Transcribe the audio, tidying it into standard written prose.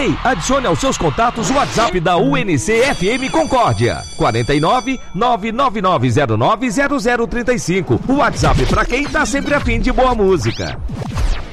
Ei, adicione aos seus contatos o WhatsApp da UNC FM Concórdia. 49 999090035. O WhatsApp para quem tá sempre a fim de boa música.